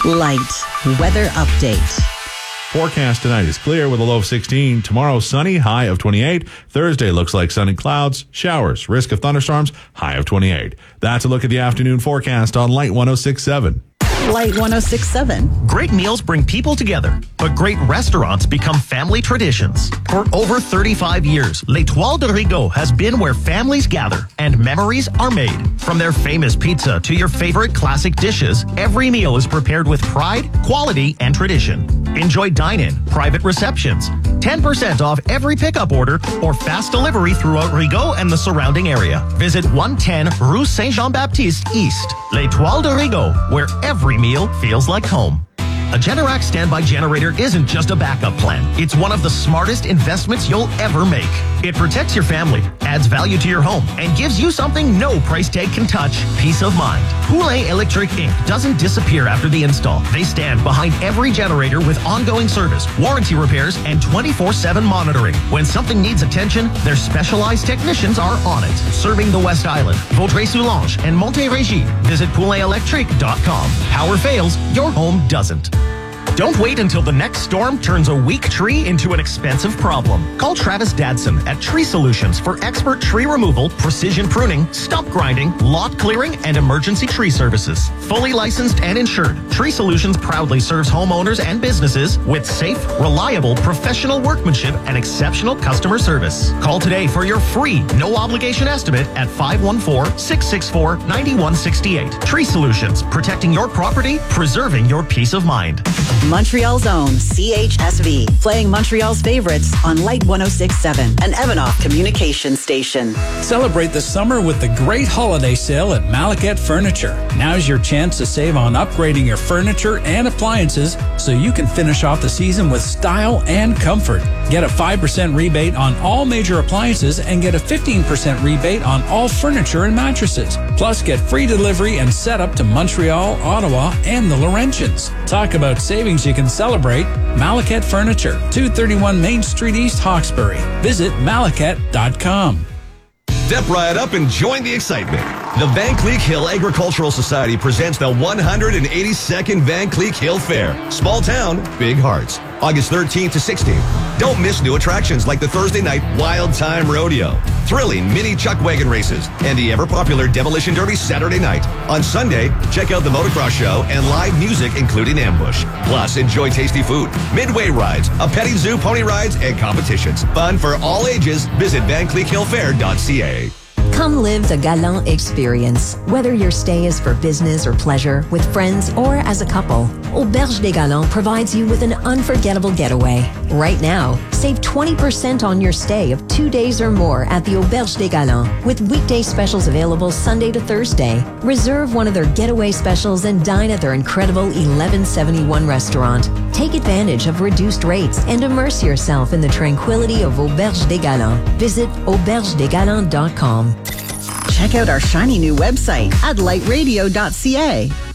Light weather update. Forecast tonight is clear with a low of 16. Tomorrow, sunny, high of 28. Thursday looks like sun and clouds, showers, risk of thunderstorms, high of 28. That's a look at the afternoon forecast on Light 106.7. Light 106.7. Great meals bring people together, but great restaurants become family traditions. For over 35 years, L'Étoile de Rigaud has been where families gather and memories are made. From their famous pizza to your favorite classic dishes, every meal is prepared with pride, quality, and tradition. Enjoy dine-in, private receptions, 10% off every pickup order, or fast delivery throughout Rigaud and the surrounding area. Visit 110 Rue Saint-Jean-Baptiste East. L'Étoile de Rigaud, where every meal feels like home. A Generac standby generator isn't just a backup plan. It's one of the smartest investments you'll ever make. It protects your family, adds value to your home, and gives you something no price tag can touch: peace of mind. Poulet Electric Inc. doesn't disappear after the install. They stand behind every generator with ongoing service, warranty repairs, and 24/7 monitoring. When something needs attention, their specialized technicians are on it. Serving the West Island, Vaudreuil-Soulanges, and Montérégie. Visit pouletelectric.com. Power fails, your home doesn't. Don't wait until the next storm turns a weak tree into an expensive problem. Call Travis Dadson at Tree Solutions for expert tree removal, precision pruning, stump grinding, lot clearing, and emergency tree services. Fully licensed and insured, Tree Solutions proudly serves homeowners and businesses with safe, reliable, professional workmanship and exceptional customer service. Call today for your free, no-obligation estimate at 514-664-9168. Tree Solutions, protecting your property, preserving your peace of mind. Montreal's own CHSV, playing Montreal's favorites on Light 106.7, an Evanoff communication station. Celebrate the summer with the great holiday sale at Malaket Furniture. Now's your chance to save on upgrading your furniture and appliances so you can finish off the season with style and comfort. Get a 5% rebate on all major appliances and get a 15% rebate on all furniture and mattresses. Plus, get free delivery and setup to Montreal, Ottawa, and the Laurentians. Talk about savings you can celebrate. Malaket Furniture, 231 Main Street East, Hawkesbury. Visit malaket.com. Step right up and join the excitement. The Van Cleek Hill Agricultural Society presents the 182nd Van Cleek Hill Fair. Small town, big hearts. August 13th to 16th. Don't miss new attractions like the Thursday night Wild Time Rodeo, thrilling mini chuck wagon races, and the ever-popular Demolition Derby Saturday night. On Sunday, check out the motocross show and live music including Ambush. Plus, enjoy tasty food, midway rides, a petting zoo, pony rides, and competitions. Fun for all ages. Visit VanCleekHillFair.ca. Come live the Galant experience. Whether your stay is for business or pleasure, with friends or as a couple, Auberge des Galants provides you with an unforgettable getaway. Right now, save 20% on your stay of 2 days or more at the Auberge des Galants, with weekday specials available Sunday to Thursday. Reserve one of their getaway specials and dine at their incredible 1171 restaurant. Take advantage of reduced rates and immerse yourself in the tranquility of Auberge des Galants. Visit aubergedesgalants.com. Check out our shiny new website at lightradio.ca.